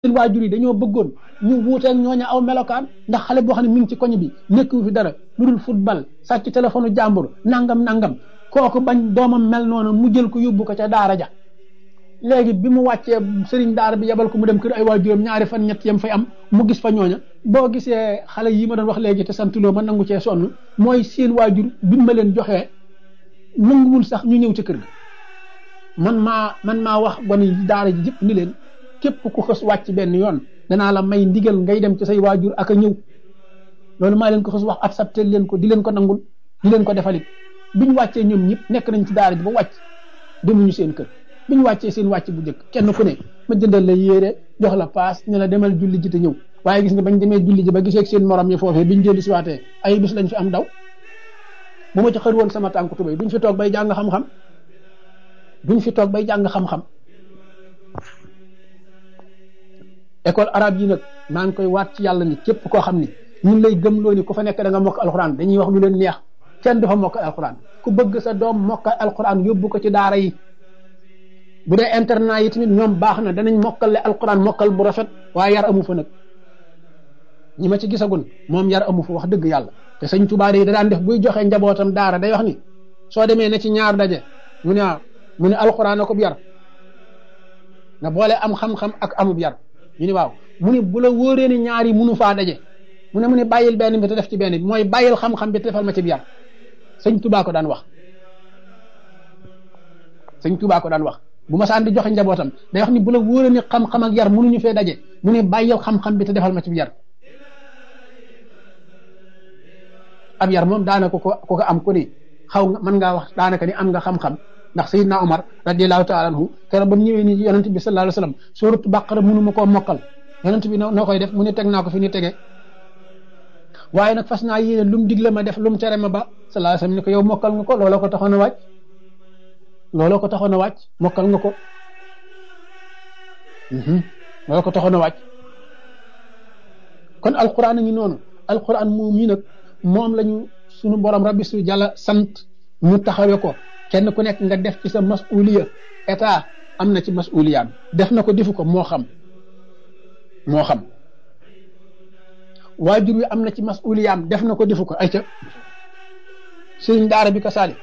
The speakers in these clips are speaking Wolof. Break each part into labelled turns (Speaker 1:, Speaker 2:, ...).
Speaker 1: seen waajur yi dañoo bëggoon ñu wuuteeg ñooñu aw melokaan ndax xale boo xam ne mi ngi ci koñ bi nekku fi dara lu dul football sàcc téléphone jàmbur nangam kooku bañ doomam mel noonu mu jël ko yóbbu ko ca daara ja léegi bi mu wàccee sëriñ daara bi yebal ko mu dem kër ay waajuram ñaari fan ñett yam fay am mu gis fa ñooña boo gisee xale yi ma doon wax léegi te santuloo ma nangu cee sonn mooy seen waajur bi ma leen joxee nanguwul sax ñu ñëw ci kër ga man maa wax gone yi daara ji jëpp ni leen képp ku xës wàcc benn yoon danaa la may ndigal ngay dem ci say waajur ak a ñëw loolu maa leen ko xës wax accepté leen ko di leen ko nangul di leen ko defalit biñ wàccee ñoom ñëpp nekk nañ ci daara ji ba wàcc demuñu seen kër biñ wàccee seen wàcc bu njëkk kenn ku ne ma jëndal la yére jox la paas ne la demal julli ji te ñëw waaye gis nga bañ demee julli ji ba gisee seen morom yi foofee biñ jëli siwaatee ay bis lañ fi am daw bu ma ci xër woon sama tànku tubéy duñ fi toog bay jàng xam-xam école arabe yi nag maa ngi koy waat ci yàlla ni képp koo xam ni ñun lay gëmloo ni ku fa nekk da nga mokk alxuraan dañuy wax lu leen neex kenn du fa mokkal alxuraan ku bëgg sa doom mokkal alxuraan yóbbu ko ci daara yi bu dee internat yi tamit ñoom baax na danañ mokkale alxuraan mokkal bu rafet waaye yar amu fa nag ñi ma ci gisagun moom yar amu fa wax dëgg yàlla te sëñ Tuubaa yi da daan def buy joxe njabootam daara day wax ni soo demee ne ci ñaar daje mu ne alxuraan akub yar nga boole am xam-xam ak amub yar ñu ni waaw mu ni bu la wóoree ni ñaar yi munu faa daje mu ne bàyyil benn bi te def ci benn bi mooy bàyyil xam-xam bi te defal ma ci yar sëñ Tuubaa ko daan wax bu ma saan di joxe njabootam day wax ni bu la wóoree ni xam-xam ak yar munuñu fee daje mu ne bàyyil xam-xam bi te defal ma ci yar ab yar moom daanaka ko am ku ni xaw nga mën ngaa wax daanaka ni am nga xam-xam ndax Seydina Omar radiyallahu taala anhu keroog ba mu ñëwee ni yonent bi sallallahu alayhi wasallam suuratu Baqara mënu ma koo mokkal yonent bi noo koy def mu ne teg naa ko fi ni tege waaye nag fas naa yéene lu mu digle ma def lu mu tere ma ba sallallahu alayhi wasallam ni ko yow mokkal nga ko looloo ko taxoon a wàcc mokkal nga ko looloo ko taxoon a wàcc kon alquran a ngi noonu alquran moom yi nag moom lañu sunu borom rabbi su jàlla sant ñu taxawee ko kenn ku nekk nga def ci sa masuliya état am na ci masuliyaam def na ko defu ko moo xam waajur wi am na ci masuliyaam def na ko defu ko ayca sëriñ daara bi ko saali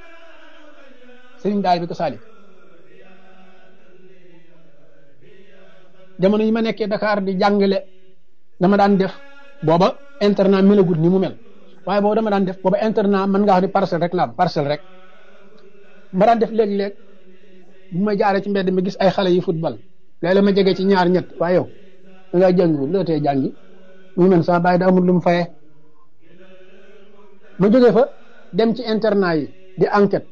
Speaker 1: jamono yi ma nekkee Dakar di jàngale dama daan def booba internat melagut ni mu mel waaye boobu dama daan def booba internat mën ngaa wax ni parcelle rek ma daan def léeg-léeg bu ma jaaree ci mbedd mi gis ay xale yi football léeg-léeg ma jege ci ñaar ñett waaye yow da ngaa jàngiwul loo tee jàngi muy man sama bàyyi da amul lu mu fayee ma jógee fa dem ci internat yi di enquête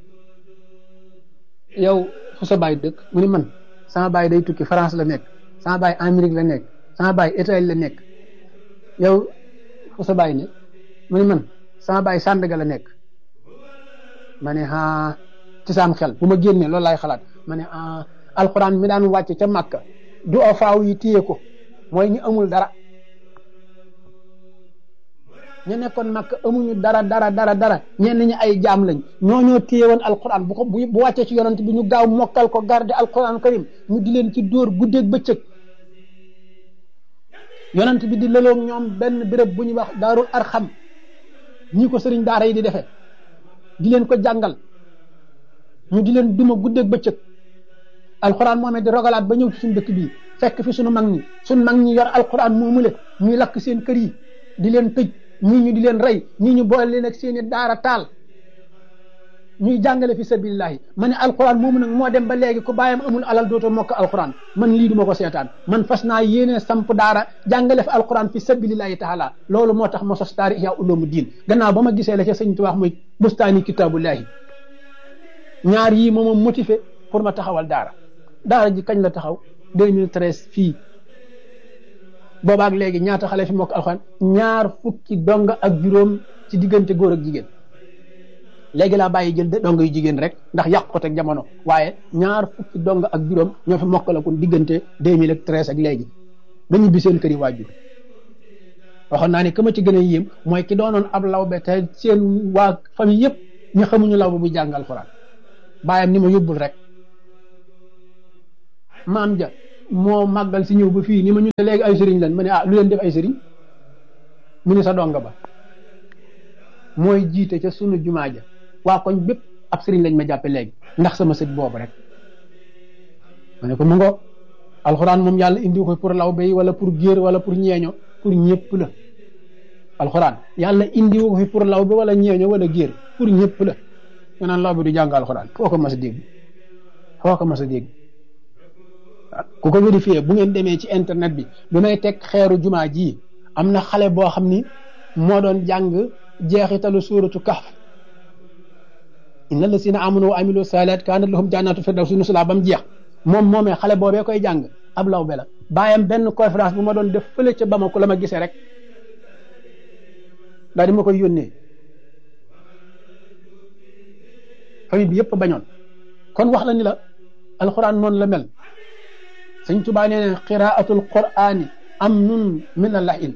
Speaker 1: yow fu sa bàyyi dëkk mu ni man sama bàyyi day tukki France la nekk sama bàyyi Amérique la nekk sama bàyyi Italie la nekk yow fu sa bàyyi ne mu ni man sama bàyyi Sandaga la nekk ma ne ci saam xel bu ma génnee loolu laay xalaat ma ne alxuraan mi daan wàcc ca Makka du a faaw yi téye ko mooy ñu amul dara ñu nekkoon Makka amuñu dara ñenn ñi ay jaam lañ ñoo téye woon alxuraan bu wàccee ci yonent bi ñu gaaw mokkal ko garder alxuraan karim ñu di leen ci dóor guddeeg bëccëg yonent bi di lëloog ñoom benn béréb bu ñuy wax daarul arxam ñi ko sëriñ daara yi di defee di leen ko jàngal ñu di leen duma guddeeg bëccëg alxuraan moomee di rogalaat ba ñëw ci suñu dëkk bii fekk fi suñu mag ñi yor alxuraan moomule ñuy lakk seen kër yi di leen tëj ñii ñu di leen rey ñii ñu boole leen ak seeni daara taal ñuy jàngale fi sabilillahi ma ne alxuraan moomu nag moo dem ba léegi ku bàyyam amul alal dootoo mokk alxuraan man lii duma ko seetaan man fas naa yéene samp daara jàngale fi alxuraan fi sabilillahi taala loolu moo tax ma sos daara Ihya Ulumuddin gannaaw ba ma gisee la ca sëñ Tuubaa muy bustaani kitaabullahi ñaar yii moom motivé pour ma taxawal daara ji kañ la taxaw 2013 fii boobaak léegi ñaata xale fi mokk alxuraan 20 donga ak juróom ci diggante góor ak jigéen léegi laa bàyyi jël donga yu jigéen rek ndax yàq ko teg jamono waaye 20 donga ak juróom ñoo fi mokkalakun diggante 2013 ak léegi ba ñibbi seen kër yi waajur waxoon naa ne ka ma ci gën a yéem mooy ki doonoon ab lawbe te seen waa famille yëpp ñu xamuñu lawbe bu jàng alxuraan bàyyam ni ma yóbbul rek maam ja moo màggal si ñëw ba fii ni ma ñu ne léegi ay sëriñ lan ma ne ah lu leen def ay sëriñ mu ne sa donga ba mooy jiite ca sunu jumaa ja waa koñ bépp ab sëriñ lañ ma jàppe léegi ndax sama sët boobu rek ma ne ko mu ngo alxuraan moom yàlla indi ko pour law bay wala pour géer wala pour ñeeño pour ñëpp la alxuraan yàlla indi ko fi pour law bi wala ñeeño wala géer pour ñëpp la nga naan law bi du jàng alxuraan foo ko mas a dégg ku ko vérifié bu ngeen demee ci internet bi may teg xeeru jumaa ji am na xale boo xam ni moo doon jàng jeexitalu suuratu kahf inna lasina amanu wa amilu saalihaat kaanat lahum jannaatu firdawsi nuzulaa ba mu jeex moomee xale boobee koy jàng ab lawbe la bàyyam benn conférence bu ma doon def fële ca Bamako la ma gisee rek daal di ma koy yónnee famille bi yëpp bañoon kon wax la ni la alxuraan noonu la mel sëñ Tuubaa nee na qiraatul qur'aani amnun min al-lahin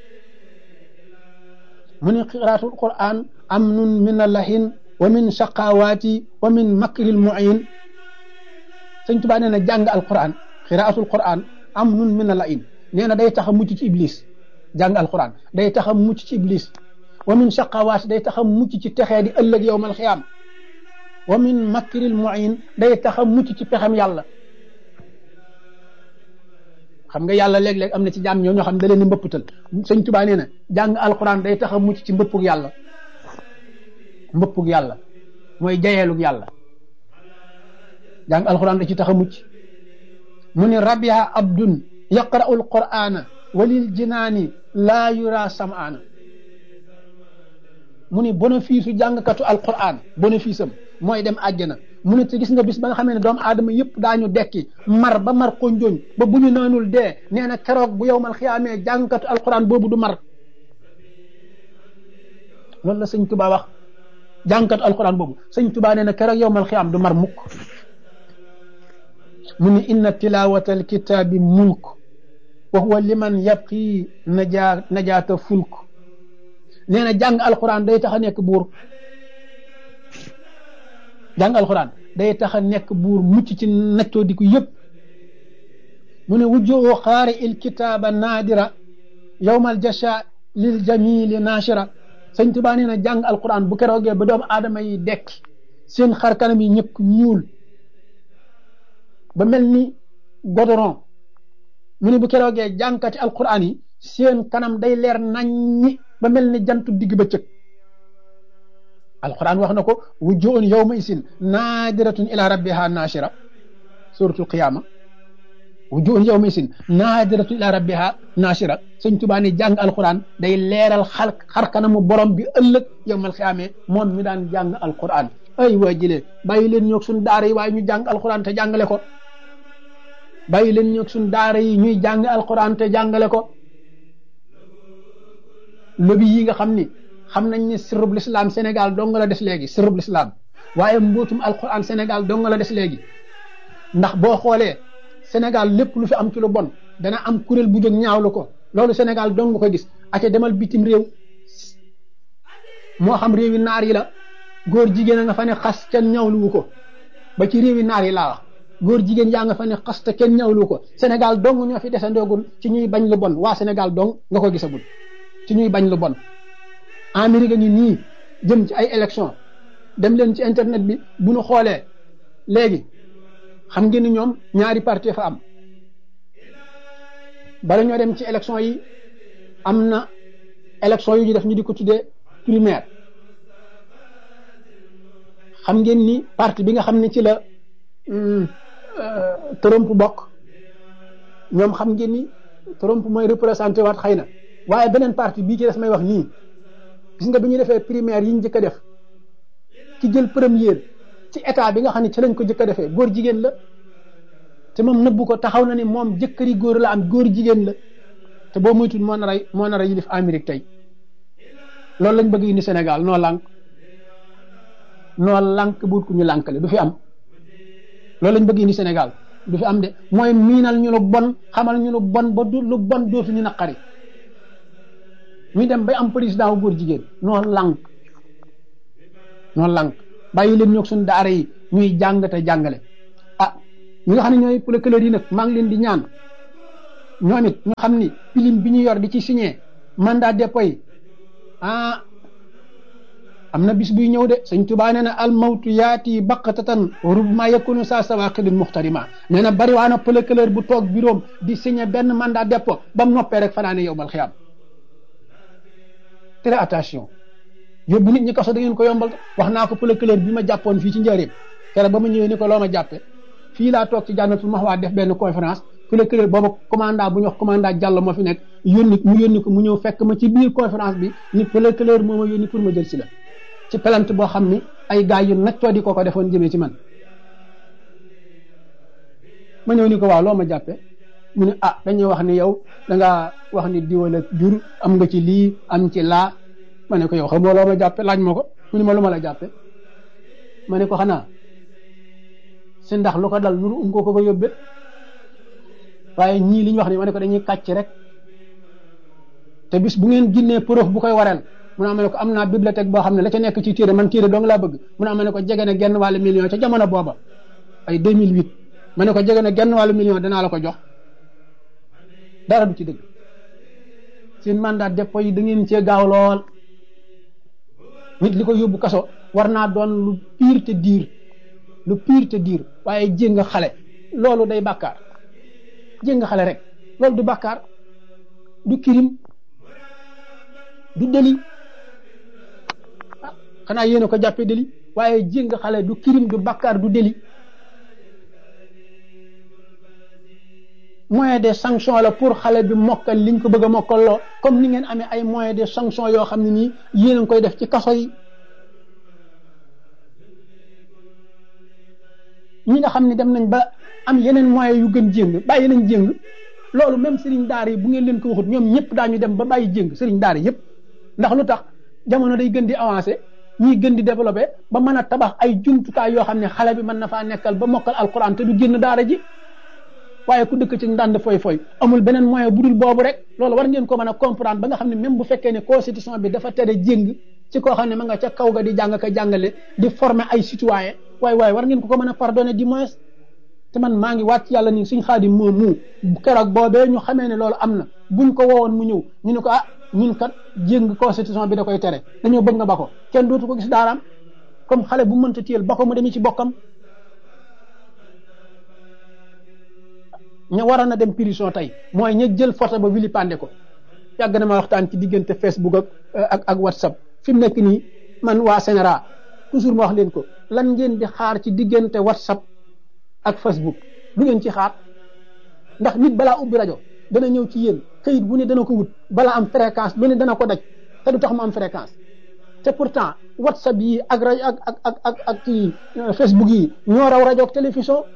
Speaker 1: mu ne qiraatul qur'aan amnun min al-lahin wa min shaqawaati wa min makril mu'in sëñ Tuubaa nee na jàng alquran qiraatul qur'aan amnun min al-lahin nee na day tax a mucc ci iblis jàng alquran day tax a mucc ci iblis wa min shaqawaati day tax a mucc ci texee di ëllëg yawmal xiyaam wa min makril mu'in day tax a mucc ci pexem yàlla xam nga yàlla léeg-léeg am na ci jaam ñoo xam ne da leen di mbëpputal sëñ Tuubaa nee na jàng alquran day tax a mucc ci mbëppug yàlla mooy jayeelug yàlla jàng alquran da ci tax a mucc mu ne rabiha abdun yaqra'u alqur'ana walil jinaani laa yura sam'ana mu ne bénéfice u jàngkatu alquran bénéfice am mooy dem àjjana mu ne te gis nga bis ba nga xamee ne doomu aadama yëpp daañu dekki mar ba mar konjooñ ba bu ñu naanul dee nee na keroog bu yowmal xiyaamee jàngkatu alquran boobu du mar loolu la sëñ Tuubaa wax jàngkatu alquran boobu sëñ Tuubaa nee na keroog yowmal xiyaam du mar mukk mu ne inna tilawata alkitaabi mulk wa huwa liman yabqi najaata fulk nee na jàng alquran day tax a nekk buur jàng alquran day tax a nekk buur mucc ci naccoo di ko yëpp mu ne wujjoo xaari il kitaaba naadira yowmal jasha lil jamili naashira sëñ Tuubaa nee na jàng alquran bu keroogee ba doomu aadama yi dekk seen xar kanam yi ñëkk ñuul ba mel ni godoron mu ne bu keroogee jàngkati alquran yi seen kanam day leer naññi ba mel ni jantu digg ba cëg alquran wax na ko wujjuun yawma isin naadiratun ila rabbiha naashira suratul qiyama wujjuun yawma isin naadiratun ila rabbiha naashira sëñ Tuubaa ne jàng alquran day leeral xar kanamu borom bi ëllëg yawmal qiyaama moom mi daan jàng alquran ay waa jëlee bàyyi leen ñoog suñ daara yi waaye ñu jàng alquran te jàngale ko bàyyi leen ñoog suñ daara yi ñuy jàng alquran te jàngale ko lobi yi nga xam ni xam nañ ne sirrub l'islam Sénégal dong la des léegi sirrub l'islam waaye mbootum alquran Sénégal dong la des léegi ndax boo xoolee Sénégal lépp lu fi am ci lu bon dana am kuréel bu jóg ñaawlu ko loolu Sénégal dong nga ko gis ate demal bitim réew moo xam réewi naar yi la góor jigéen a nga fa ne xas kenn ñaawluwu ko ba ci réewi naar yi laa wax góor jigéen yaa nga fa ne xas te kenn ñaawluwu ko Sénégal dong ñoo fi desandoogul ci ñuy bañ lu bon waa Sénégal dong nga ko gisagul ci ñuy bañ lu bon Amérique ngi nii jëm ci ay élection dem leen ci internet bi bu ñu xoolee léegi xam ngeen ni ñoom ñaari parti fa am bala ñoo dem ci élection yi am na élection yu ñu def ñu di ko tuddee primaire xam ngeen ni parti bi nga xam ne ci la Trump bokk ñoom xam ngeen ni Trump mooy représenté waat xëy na waaye beneen parti bii ci des may wax nii gis nga bi ñu defee primaire yi ñu njëkk a def ki jël première ci état bi nga xam ne ci lañ ko njëkk a defee góor jigéen la te moom nëbbu ko taxaw na ni moom jëkkëri góor la am góor jigéen la te boo moytuwul moo nar a yilif Amérique tey loolu lañ bëgg indi Sénégal noo lànk buut ku ñu lànkale du fi am loolu lañ bëgg indi Sénégal du fi am de mooy miinal ñu lu bon xamal ñu lu bon ba du lu bon dootu ñu naqari ñu dem bay am président wu góor jigéen noonu lànk bàyyi leen ñoog suñu daara yi ñuy jàng te jàngale ah ñi nga xam ne ñooy procureur yi nag maa ngi leen di ñaan ñoom it ñu xam ni pilim bi ñu yor di ci signé mandat dépôt yi am na bis buy ñëw de sëñ Tuubaa nee na al mawtu yaati baqatatan rubma yakunu sa sawaqidin muxtarima nee na bari waa na procureur bu toog bureau di signé benn mandat dépôt ba mu noppee rek fanaane yow bal xiyaam très attention yóbbu nit ñi kaso da ngeen ko yombal wax naa ko procureur bi ma jàppoon fii ci njëriñ keroog ba ma ñëwee ni ko loo ma jàppe fii laa toog ci Jannatul Mahwa def benn conférence procureur booba commandant bu ñu wax commandant Diallo moo fi nekk yónni ko mu ñëw fekk ma ci biir conférence bi ni procureur moo ma yónni pour ma jël si la ci plainte boo xam ni ay gars yu naccoo di ko defoon jëmee ci man ma ñëw ni ko waaw loo ma jàppe mu ne dañuy wax ni yow dangaa wax ni diwala jur am nga ci lii am ci laa ma ne ko yow xamoo loo ma jàppe laaj ma ko mu ne ma lu ma la jàppe ma ne ko xanaa si ndax lu ko dal nuru ko yóbbe waaye ñii li ñu wax ni ma ne ko dañuy kàcc rek te bis bu ngeen ginnee preuve bu koy wareel mu ne ma ne ko am naa bibliothèque boo xam ne la ca nekk ci téere man téere dong laa bëgg mu ne ma ne ko jege na genn wàllu million ca jamono booba ay 2008 ma ne ko jege na genn wàllu million danaa la ko jox dara du ci dëgg seen mandat dépôt yi da ngeen cee gaaw lool nit li ko yóbbu kaso war naa doon lu pire te diir waaye jéng xale loolu day bàkkaar jéng xale rek loolu du bàkkaar du kirim du délit xanaa yéen a ko jàppee délit waaye jéng xale du kirim du bàkkaar du délit moyen de sanction la pour xale bi mokkal liñ ko bëgg a mokkal loo comme ni ngeen amee ay moyen de sanction yoo xam ne nii yéen a ngi koy def ci kaso yi ñi nga xam ne dem nañ ba am yeneen moyen yu gën jéng bàyyi nañ jéng loolu même sëriñ daara yi bu ngeen leen ko waxut ñoom ñëpp daañu dem ba bàyyi jéng sëriñ daara yëpp ndax lu tax jamono day gën di avancé ñii gën di développé ba mën a tabax ay jumtukaay yoo xam ne xale bi mën na faa nekkal ba mokkal alquran te du génn daara ji waaye ku dëkk ci ndànd foy amul beneen moyen bu dul boobu rek loolu war ngeen ko mën a comprendre ba nga xam ne même bu fekkee ne constitution bi dafa tere jéng ci koo xam ne ma nga ca kaw ga di jàng ka jàngale di former ay citoyen waaye war ngeen ko mën a pardonner du moins te man maa ngi wàcc yàlla ni suñ Xaadim moom mu keroog boobee ñu xamee ne loolu am na buñ ko woowoon mu ñëw ñu ne ko ñun kat jéng constitution bi da koy tere dañoo bëgg nga ba ko kenn dootu ko gis daaraam comme xale bu mënta téyel ba ko mu demee ci bokkam ña waroon a dem prison tey mooy ña jël photo ba wili pande ko yàgg na ma waxtaan ci diggante Facebook ak WhatsApp fi mu nekk nii man waa Sénégal toujours ma wax leen ko lan ngeen di xaar ci diggante WhatsApp ak Facebook lu ngeen ci xaar ndax nit balaa ubbi rajo dana ñëw ci yéen këyit bu ne dana ko wut balaa am fréquence lu ne dana ko daj te du tax mu am fréquence te pourtant WhatsApp yi ak rajo ak ci Facebook yi ñoo raw rajo ak télévision.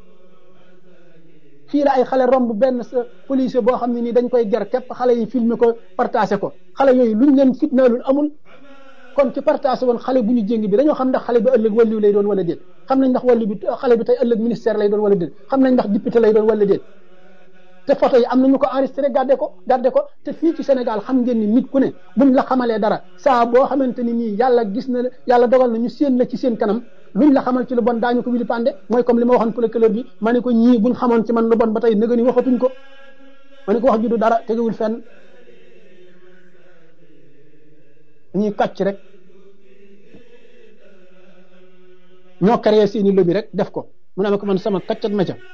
Speaker 1: fii la ay xale romb benn policier boo xam ne nii dañ koy ger képp xale yi filmer ko partagé ko xale yooyu luñ leen fitnaalul amul kon ci partagé woon xale bu ñu jéng bi dañoo xam ndax xale bi ëllëg wàllu lay doon wala déet xam nañ ndax wàllu bi xale bi tey ëllëg ministère lay doon wala déet xam nañ ndax député lay doon wala déet te photo yi am nañu ko enregistré garder ko te fii ci Sénégal xam ngeen ni nit ku ne buñ la xamalee dara saa boo xamante ni nii yàlla dogal na ñu séen la ci seen kanam luñ la xamal ci lu bon daañu ko wili pande mooy comme li ma waxoon procureur bi ma ne ko ñii buñ xamoon ci man lu bon ba tey nëga ni waxatuñ ko ma ne ko wax ju du dara tegewul fenn ñuy kàcc rek ñoo créé seeni lobby rek def ko mu ne ma ko man sama kàccat ma ca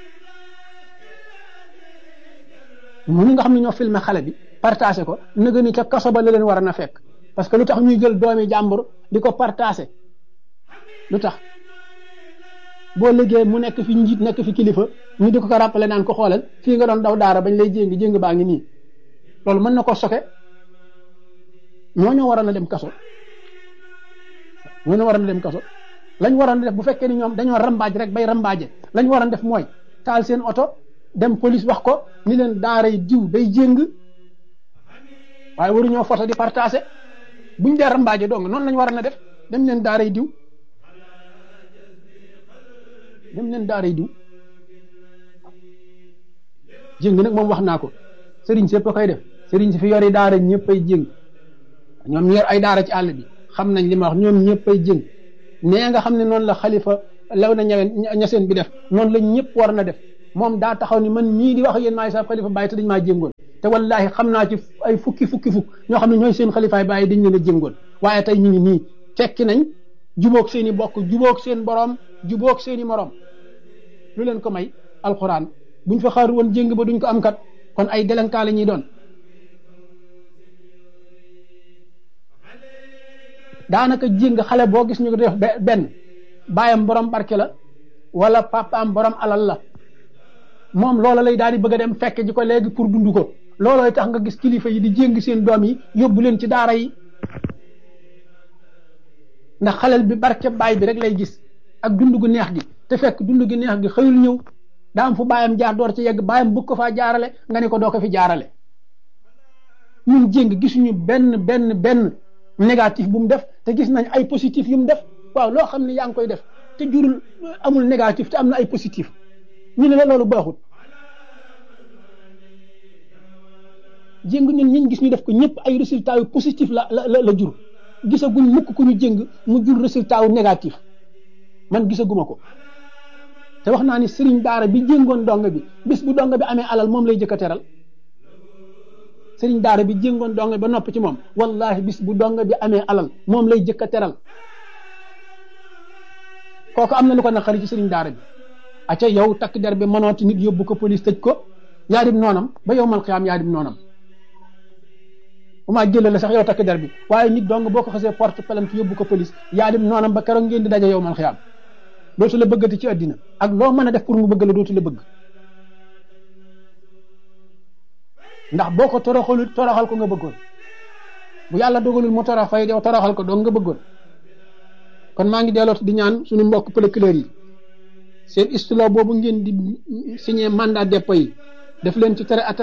Speaker 1: mënu nga xam ne ñoo filmé xale bi partagé ko nëga ni ca kaso ba la leen war a na fekk parce que lu tax ñuy jël doomi jàmbur di ko partagé lu tax boo liggéey mu nekk fi njiit nekk fi kilifa ñu di ko rappelé naan ko xoolal fii nga doon daw daara bañ lay jéng baa ngi nii loolu mën na ko soke ñoo waroon a dem kaso lañ waroon a def bu fekkee ni ñoom dañoo rambaaj rek bay rambaaje lañ waroon def mooy taal seen oto dem police wax ko ni leen daaray diw day jéng waaye waruñoo photo di partagé buñ dee rambaaje dong noonu lañ waroon a def dem leen daaray diw jéng nag moom wax naa ko sëriñ si yëpp a koy def sëriñ si fi yori daara ñëpp ay jéng ñoom yor ay daara ci àll bi xam nañ li ma wax ñoom ñëpp ay jéng nee nga xam ne noonu la xalifa law na ñaseen bi def noonu la ñëpp war na def moom daa taxaw ni man mii di wax yéen maay sa xalifa bàyyi te dañ maa jéngoon te wallahi xam naa ci ay fukki ñoo xam ne ñooy seen xalifaay bàyyi dañ leen a jéngoon waaye tey ñu ngi nii fekki nañ jubóog seen i bokk jubóog seen borom jubóog seen i morom lu leen ko may alxuraan buñ fa xaaru woon jéng ba duñ ko am kat kon ay délinquant la ñuy doon daanaka jéng xale boo gis ñu ko def benn baayam borom barke la wala papaam borom alal la moom loola lay daal di bëgg a dem fekk ji ko léegi pour dund ko loolooy tax nga gis kilifa yi di jéng seen doom yi yóbbu leen ci daara yi ndax xalel bi barke baay bi rek lay gis ak dund gu neex gi te fekk dund gu neex gi xëyul ñëw daa am fu baayam jaar door ci yegg baayam bëgg ko faa jaarale nga ne ko doo ko fi jaarale ñun jéng gisuñu benn négatif bu mu def te gis nañ ay positif yu mu def waaw loo xam ne yaa ngi koy def te jurul amul négatif te am na ay positif ñu ne la loolu baaxut jéng ñun ñiñ gis ñu def ko ñëpp ay résultat yu positif la jur gisaguñ mukk ku ñu jéng mu jur résultat wu négatif man gisaguma ko te wax naa ni sëriñ daara bi jéngoon dong bi bis bu dong bi amee alal moom lay jëkk a teral sëriñ daara bi jéngoon dong ba nopp ci moom wallahi bis bu dong bi amee alal moom lay jëkk a teral kooku am na lu ko naqari ci sëriñ daara bi acca yow takk der bi mënooti nit yóbbu ko police tëj ko yaa dim noonam ba yow mal xiyaam yaa dim noonam bu maa jëlee la sax yow takk der bi waaye nit dong boo ko xasee porte plainte yóbbu ko police yaa dim noonam ba keroog ngeen di daje yow mal xiyaam dootu la bëggati ci àddina ak loo mën a def pour mu bëgg la dootu la bëgg ndax boo ko toroxal ko nga bëggoon bu yàlla dogalul mu torox fay yow toroxal ko dong nga bëggoon kon maa ngi delloo di ñaan suñu mbokk procureur yi seen istilo boobu ngeen di signé mandat dépôt yi def leen ci très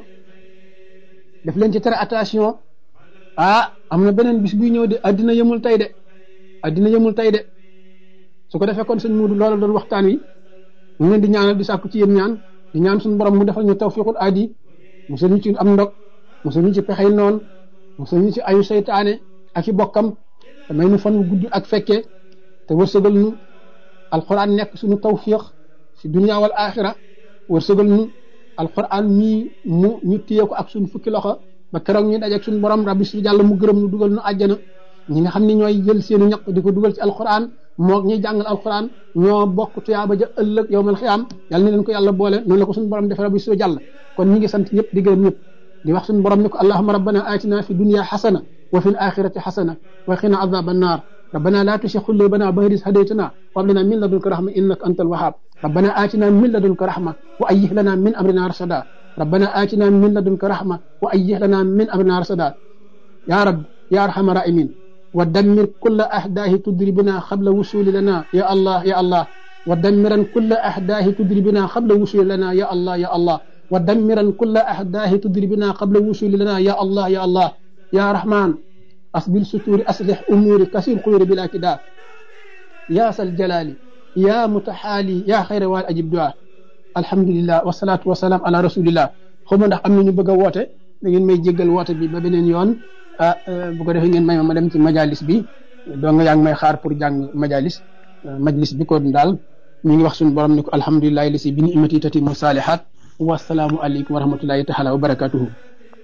Speaker 1: attention am na beneen bis buy ñëw de àddina yëmul tey de su ko defee kon sëñ Muudu loola doon waxtaan wi ñu leen di ñaanal di sàkku ci yéen ñaan di ñaan suñu borom mu defal ñu tawfiqul aadi musal ñu ci am ndog musal ñu ci pexey noon musal ñu ci ayu seytaane ak i bokkam te may nu fan wu gudd ak fekkee te wërsëgal nu alquran nekk suñu tawfiq fi dunya wal axira wërsëgal nu alquran mii mu ñu téye ko ak suñu fukki loxo ba keroog ñu dajeeg suñu borom rabbi su jàll mu gërëm nu dugal nu àjjana ñi nga xam ne ñooy jël seenu ñaq di ko dugal ci alquran moo ñuy jàngal alquran ñoo bokk tuyaaba ja ëllëg yawmal xiyaam yàlla na leen ko yàlla boole noonu la ko suñu borom defee rabbi su jàll kon ñi ngi sant ñëpp di gërëm ñëpp di wax suñu borom ni ko allahumma rabbana atina fi dunya xasana wa fil axirati xasana wa qina azaba annar ربنا لا تشيخ قلوبنا بعد إذ هديتنا وهب لنا من لدنك رحمة إنك أنت الوهاب ربنا آتنا من لدنك رحمة وأيه لنا من أمرنا رشدا ربنا آتنا من لدنك رحمة وأيه لنا من أمرنا رشدا يا رب يا أرحم الراحمين ودمر كل أحداه تدربنا قبل وصول لنا يا الله يا الله ودمرا كل أحداه تدربنا قبل وصول لنا يا الله يا الله ودمرا كل أحداه تدربنا قبل وصول لنا يا الله يا الله يا رحمن أصبر ستور أصلح أموري كسر خير بلا كدا يا ذا الجلال يا متحالي يا خير وال أجب دعاء الحمد لله والصلاة والسلام على رسول الله خم ndax am nañu bëgg a woote da ngeen may jéggal woote bi ba beneen yoon bu ko defee ngeen may ma dem ci majalis bi doo nga yaa ngi may xaar pour jàng majlis bi ko daal ñu ngi wax suñu borom ni ko alhamdulillahi lasi bi ni'mati tatimu salihat wa salaamu alaykum wa rahmatullahi taala wa barakatuhu